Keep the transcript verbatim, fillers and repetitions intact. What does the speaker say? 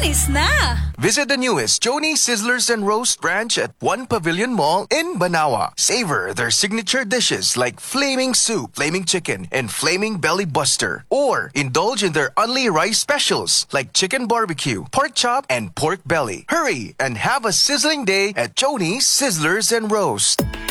Chonies na! Visit the newest Joni Sizzlers and Roast branch at One Pavilion Mall in Banawa. Savor their signature dishes like Flaming Soup, Flaming Chicken, and Flaming Belly Buster. Or indulge in their Only Rice specials like Chicken Barbecue, Pork Chop, and Pork Belly. Hurry and have a sizzling day at Joni Sizzlers and Roast.